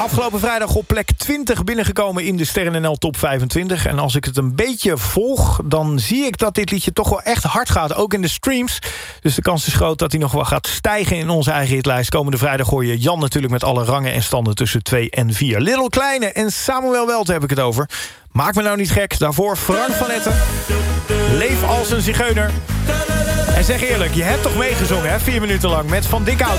Afgelopen vrijdag op plek 20 binnengekomen in de Sterren NL Top 25. En als ik het een beetje volg, dan zie ik dat dit liedje toch wel echt hard gaat. Ook in de streams. Dus de kans is groot dat hij nog wel gaat stijgen in onze eigen hitlijst. Komende vrijdag hoor je Jan natuurlijk met alle rangen en standen tussen 2 en 4. Little Kleine en Samuel Welt heb ik het over. Maak me nou niet gek. Daarvoor Frank van Etten. Leef als een zigeuner. En zeg eerlijk, je hebt toch meegezongen, hè? 4 minuten lang met Van Dikhout.